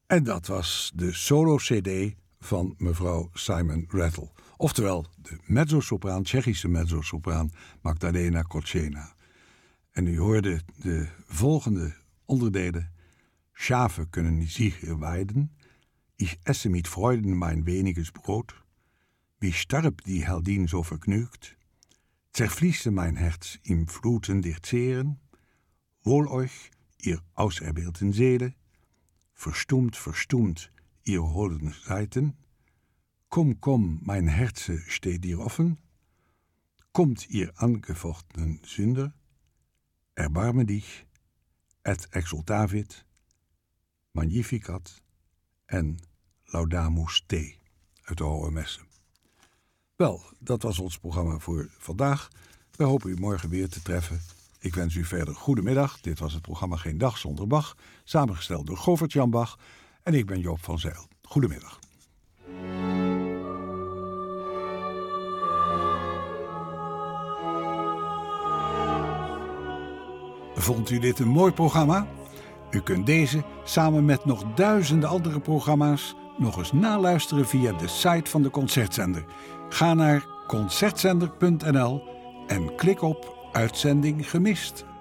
En dat was de solo-cd van mevrouw Simon Rattle. Oftewel de mezzosopraan, Tsjechische mezzosopraan Magdalena Kočena. En u hoorde de volgende onderdelen. Schafe können sich weiden. Ich esse mit Freuden mein weniges Brot. Wie starb die Heldin so vergnügt? Zerfließe mein Herz im Fluten der Zehren. Wohl euch, ihr auserwählten Seele. Verstummt, verstummt, ihr holden Seiten. Komm, komm, mein Herze steht dir offen. Kommt, ihr angefochtenen Sünder. Erbarme dich, et exultavit, Magnificat en Laudamus Te uit de Hohe Messe. Wel, dat was ons programma voor vandaag. We hopen u morgen weer te treffen. Ik wens u verder goedemiddag. Dit was het programma Geen Dag Zonder Bach, samengesteld door Govert-Jan Bach. En ik ben Joop van Zijl. Goedemiddag. Vond u dit een mooi programma? U kunt deze, samen met nog duizenden andere programma's, nog eens naluisteren via de site van de Concertzender. Ga naar concertzender.nl en klik op Uitzending gemist.